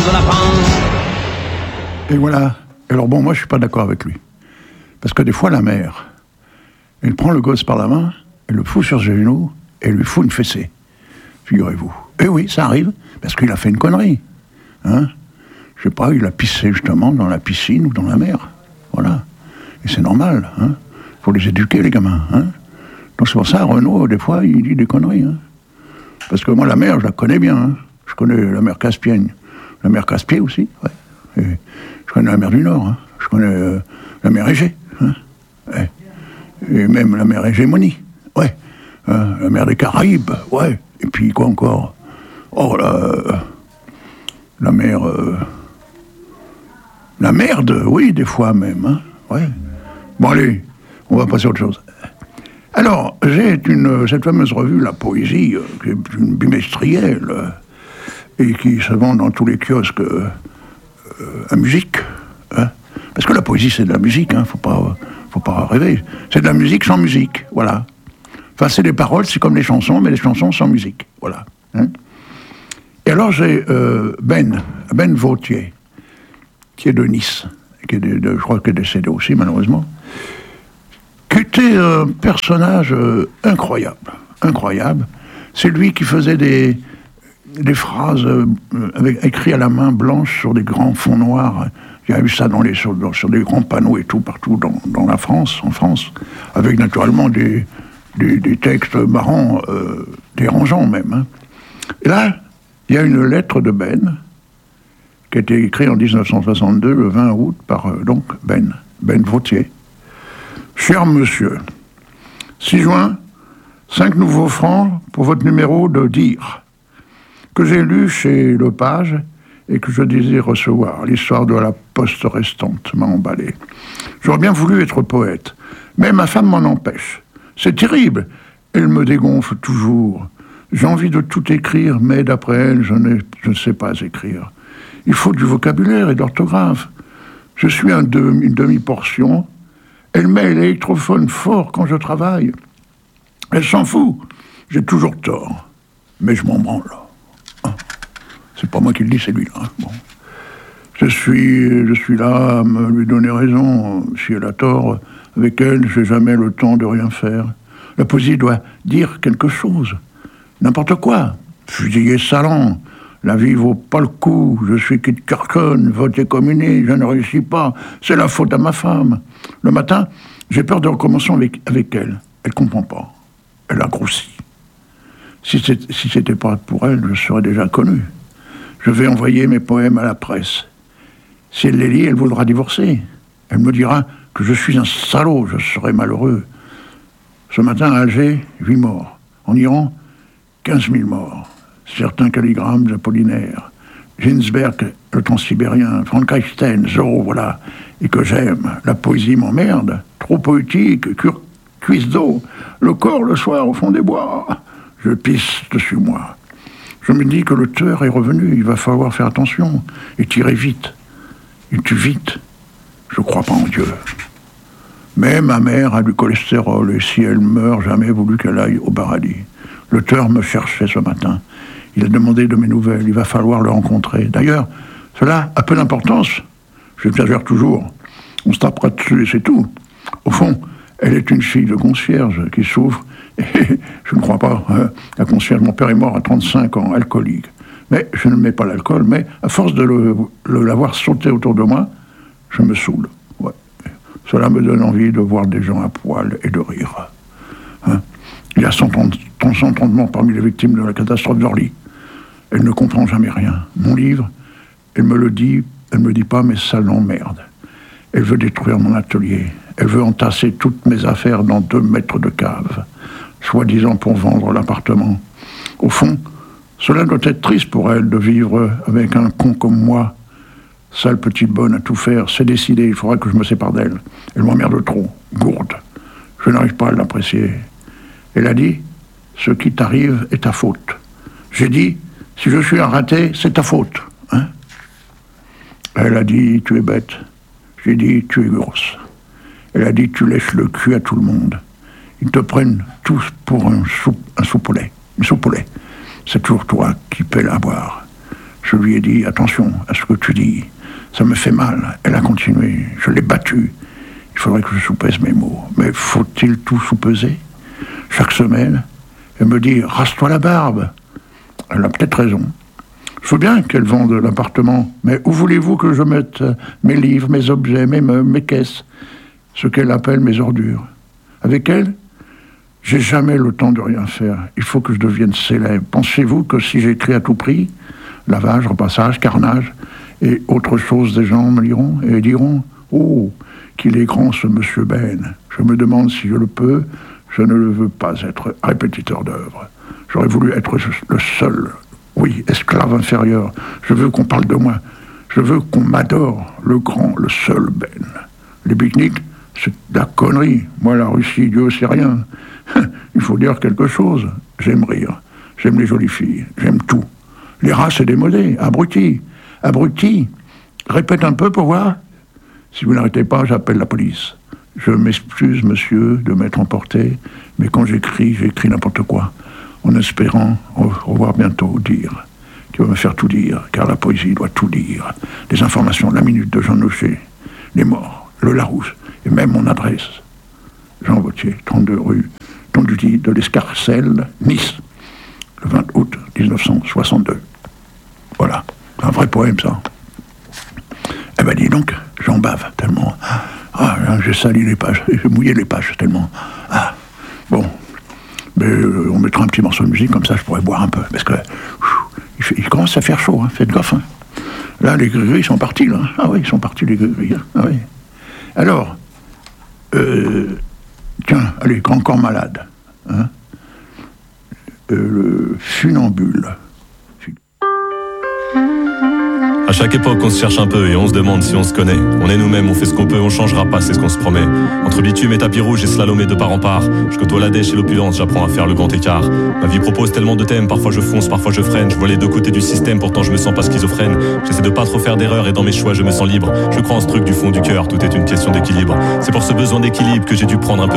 de la France. Et voilà. Alors bon, moi je suis pas d'accord avec lui. Parce que des fois la mère, elle prend le gosse par la main, elle le fout sur ses genoux, et elle lui fout une fessée. Figurez-vous. Et oui, ça arrive, parce qu'il a fait une connerie. Hein? Je sais pas, il a pissé justement dans la piscine ou dans la mer. Voilà. Et c'est normal. Hein? Faut les éduquer, les gamins. Hein? Donc c'est pour ça, Renaud, des fois, il dit des conneries. Hein? Parce que moi, la mer, je la connais bien. Hein? Je connais la mer Caspienne. La mer Caspienne aussi, ouais. Et je connais la mer du Nord. Hein? Je connais la mer Égée. Hein? Ouais. Et même la mer Hégémonie. Ouais. La mer des Caraïbes. Ouais. Et puis quoi encore? Oh, la mer... la merde, oui, des fois même. Hein? Ouais. Bon, allez, on va passer à autre chose. Alors, j'ai cette fameuse revue, La Poésie, qui est une bimestrielle, et qui se vend dans tous les kiosques à musique. Hein? Parce que la poésie, c'est de la musique, hein, faut pas rêver. C'est de la musique sans musique, voilà. Enfin, c'est des paroles, c'est comme les chansons, mais les chansons sans musique, voilà. Hein? Et alors, j'ai Ben Vautier, qui est de Nice, je crois qu'il est décédé aussi, malheureusement, qui était un personnage incroyable. C'est lui qui faisait des phrases écrites à la main blanche sur des grands fonds noirs. Il y a eu ça sur des grands panneaux et tout, partout dans la France, en France, avec naturellement des textes marrants, dérangeants même. Hein. Et là, il y a une lettre de Ben, qui a été écrite en 1962, le 20 août, par donc Ben Vautier. Cher monsieur, 6 juin, 5 nouveaux francs pour votre numéro de Dire, que j'ai lu chez Lepage et que je désire recevoir. L'histoire de la poste restante m'a emballé. J'aurais bien voulu être poète, mais ma femme m'en empêche. C'est terrible, elle me dégonfle toujours. J'ai envie de tout écrire, mais d'après elle, je ne sais pas écrire. Il faut du vocabulaire et d'orthographe. Je suis une demi-portion. Elle met l'électrophone fort quand je travaille. Elle s'en fout. J'ai toujours tort. Mais je m'en branle. Ah. C'est pas moi qui le dis, c'est lui. Hein. Bon. Je suis là à lui donner raison. Si elle a tort, avec elle, j'ai jamais le temps de rien faire. La poésie doit dire quelque chose. N'importe quoi. Fusillé salant. La vie vaut pas le coup. Je suis Kit Carcon, voté communé, je ne réussis pas. C'est la faute à ma femme. Le matin, j'ai peur de recommencer avec elle. Elle comprend pas. Elle a grossi. Si c'était pas pour elle, je serais déjà connu. Je vais envoyer mes poèmes à la presse. Si elle les lit, elle voudra divorcer. Elle me dira que je suis un salaud, je serai malheureux. Ce matin, à Alger, 8 morts. En Iran, 15 000 morts. Certains calligrammes d'Apollinaire. Ginsberg, le transsibérien. Frankenstein, Zorro, voilà. Et que j'aime. La poésie m'emmerde. Trop poétique, cuisse d'eau. Le corps, le soir, au fond des bois. Je pisse dessus moi. Je me dis que l'auteur est revenu. Il va falloir faire attention. Et tirer vite. Il tue vite. Je crois pas en Dieu. Mais ma mère a du cholestérol. Et si elle meurt, jamais voulu qu'elle aille au paradis. L'auteur me cherchait ce matin. Il a demandé de mes nouvelles. Il va falloir le rencontrer. D'ailleurs, cela a peu d'importance. J'exagère toujours. On se tapera dessus et c'est tout. Au fond, elle est une fille de concierge qui souffre. Et je ne crois pas. Hein, la concierge, mon père est mort à 35 ans, alcoolique. Mais je ne mets pas l'alcool. Mais à force de l'avoir sauté autour de moi, je me saoule. Ouais. Cela me donne envie de voir des gens à poil et de rire. Hein. Il y a 130 morts parmi les victimes de la catastrophe d'Orly. Elle ne comprend jamais rien. Mon livre, elle me dit pas, mais ça l'emmerde. Elle veut détruire mon atelier. Elle veut entasser toutes mes affaires dans 2 mètres de cave, soi-disant pour vendre l'appartement. Au fond, cela doit être triste pour elle de vivre avec un con comme moi. Sale petite bonne à tout faire, c'est décidé, il faudra que je me sépare d'elle. Elle m'emmerde trop, gourde. Je n'arrive pas à l'apprécier. Elle a dit, ce qui t'arrive est ta faute. J'ai dit, si je suis un raté, c'est ta faute. Hein? Elle a dit, tu es bête. J'ai dit, tu es grosse. Elle a dit, tu lèches le cul à tout le monde. Ils te prennent tous pour un soupe au lait. Une soupe au lait. C'est toujours toi qui paie à boire. Je lui ai dit, attention à ce que tu dis, ça me fait mal. Elle a continué, je l'ai battue. Il faudrait que je soupèse mes mots. Mais faut-il tout soupeser? Chaque semaine, elle me dit, rase-toi la barbe. Elle a peut-être raison. Je veux bien qu'elle vende l'appartement, mais où voulez-vous que je mette mes livres, mes objets, mes meubles, mes caisses, ce qu'elle appelle mes ordures? Avec elle, j'ai jamais le temps de rien faire. Il faut que je devienne célèbre. Pensez-vous que si j'écris à tout prix, lavage, repassage, carnage et autre chose, des gens me liront et diront « Oh, qu'il est grand ce monsieur Ben. Je me demande si je le peux. Je ne le veux pas être répétiteur d'œuvres. J'aurais voulu être le seul. Oui, esclave inférieur. Je veux qu'on parle de moi. Je veux qu'on m'adore. Le grand, le seul Ben. Les pique-niques, c'est de la connerie. Moi, la Russie, Dieu, c'est rien. Il faut dire quelque chose. J'aime rire. J'aime les jolies filles. J'aime tout. Les rats, c'est démodé. Abruti. Abruti. Répète un peu pour voir. Si vous n'arrêtez pas, j'appelle la police. Je m'excuse, monsieur, de m'être emporté, mais quand j'écris n'importe quoi, en espérant revoir bientôt, dire, qui va me faire tout dire, car la poésie doit tout dire. Les informations, la minute de Jean Nochet, les morts, le Larousse, et même mon adresse. Jean Vautier, 32 rue Tondudy de l'Escarcelle, Nice, le 20 août 1962. Voilà, c'est un vrai poème, ça. Eh ben, dis donc, j'en bave tellement. Ah, j'ai sali les pages, j'ai mouillé les pages tellement. Ah, bon. Mais on mettra un petit morceau de musique, comme ça je pourrais boire un peu. Parce que il commence à faire chaud, hein, faites gaffe. Hein. Là, les gris-gris sont partis, là. Ah oui, ils sont partis, les gris-gris. Hein. Ah oui. Alors, tiens, allez, Grand Corps Malade. Hein. Le funambule. À chaque époque, on se cherche un peu et on se demande si on se connaît. On est nous-mêmes, on fait ce qu'on peut, on changera pas, c'est ce qu'on se promet. Entre bitume et tapis rouge et slalomé de part en part, je côtoie la dèche et l'opulence, j'apprends à faire le grand écart. Ma vie propose tellement de thèmes, parfois je fonce, parfois je freine. Je vois les deux côtés du système, pourtant je me sens pas schizophrène. J'essaie de pas trop faire d'erreurs et dans mes choix je me sens libre. Je crois en ce truc du fond du cœur, tout est une question d'équilibre. C'est pour ce besoin d'équilibre que j'ai dû prendre un peu